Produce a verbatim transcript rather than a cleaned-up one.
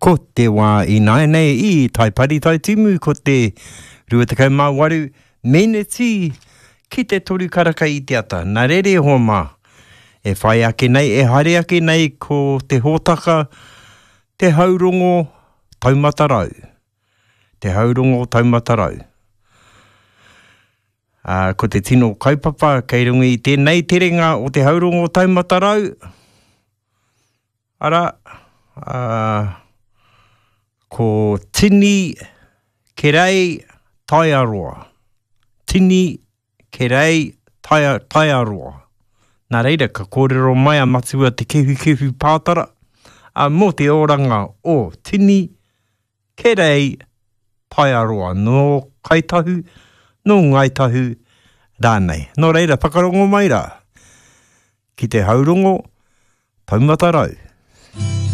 Ko te wā i nai nei I tai pari tai timu ko te rua te kaumā waru meneti ki te toru karaka I te ata. Nā rere hoa mā. E whai ake nei, e haere ake nei ko te hōtaka, te haurongo taumatarau. Te haurongo taumatarau. Uh, ko te tino kaupapa, kei rungi I tēnei terenga o te haurongo taumatarau. Ara, uh, ko tini kerei tai aroa. Tini kerei tai, tai aroa. Nā reira, ka kōrero mai a matua te kehu kehu pātara. A mō te oranga o tini kerei tai aroa. No kaitahu, no ngaitahu, rānei. Nō reira, whakarongo mai rā. Ki te haurongo, taumatarau.